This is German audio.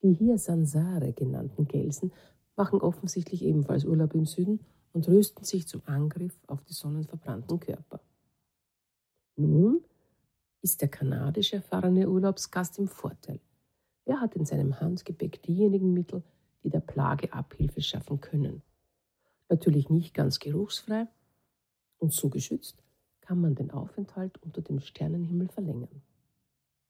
Die hier Sansare genannten Gelsen machen offensichtlich ebenfalls Urlaub im Süden und rüsten sich zum Angriff auf die sonnenverbrannten Körper. Nun ist der kanadisch erfahrene Urlaubsgast im Vorteil. Er hat in seinem Handgepäck diejenigen Mittel, die der Plage Abhilfe schaffen können. Natürlich nicht ganz geruchsfrei und so geschützt kann man den Aufenthalt unter dem Sternenhimmel verlängern.